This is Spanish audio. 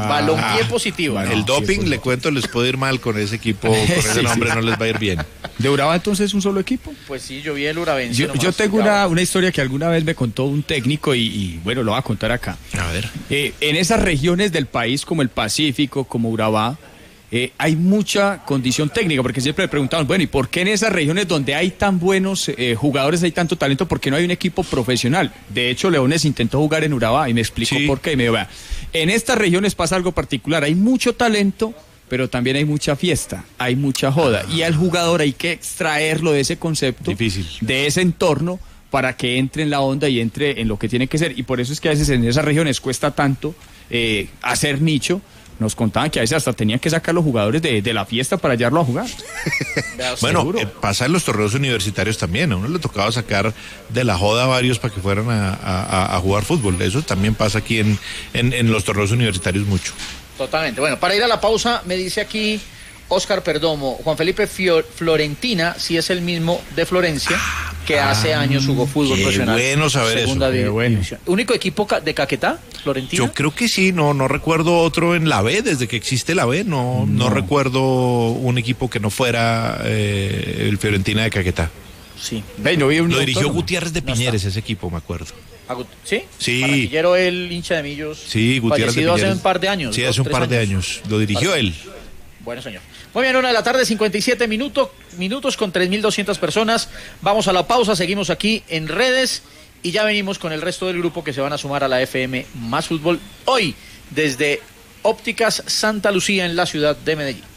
Balompié positivo. El doping, le cuento, les puede ir mal con ese equipo, con ese nombre no les va a ir bien. ¿De Urabá entonces un solo equipo? Pues sí, yo vi el Urabense. Yo tengo una historia que alguna vez me contó un técnico y bueno, lo voy a contar acá. A ver. En esas regiones del país como el Pacífico, como Urabá, hay mucha condición técnica, porque siempre me preguntaban, bueno, ¿y por qué en esas regiones donde hay tan buenos jugadores, hay tanto talento, por qué no hay un equipo profesional? De hecho, Leones intentó jugar en Urabá y me explicó por qué. Y me dijo, vea, en estas regiones pasa algo particular, hay mucho talento, pero también hay mucha fiesta, hay mucha joda, y al jugador hay que extraerlo de ese concepto, difícil, de ese entorno, para que entre en la onda y entre en lo que tiene que ser. Y por eso es que a veces en esas regiones cuesta tanto hacer nicho. Nos contaban que a veces hasta tenían que sacar los jugadores de la fiesta para hallarlo a jugar. Bueno, pasa en los torneos universitarios también. A uno le tocaba sacar de la joda a varios para que fueran a jugar fútbol. Eso también pasa aquí en los torneos universitarios mucho. Totalmente. Bueno, para ir a la pausa, me dice aquí Oscar Perdomo, Juan Felipe Florentina, si es el mismo de Florencia, que hace años jugó fútbol profesional. Bueno saber segunda eso. División. ¿Único equipo de Caquetá, Florentina? Yo creo que sí, no recuerdo otro en la B, desde que existe la B, no recuerdo un equipo que no fuera el Fiorentina de Caquetá. Sí. Lo dirigió Gutiérrez de Piñeres, ese equipo, me acuerdo. ¿Sí? Sí. Barranquillero, el hincha de Millos. Sí, Gutiérrez de Piñeres. Hace un par de años. Sí, hace un par de años. Lo dirigió él. Bueno, señor. Muy bien, 1:00 57 minutos con 3.200 personas. Vamos a la pausa, seguimos aquí en redes y ya venimos con el resto del grupo que se van a sumar a la FM Más Fútbol hoy desde Ópticas Santa Lucía en la ciudad de Medellín.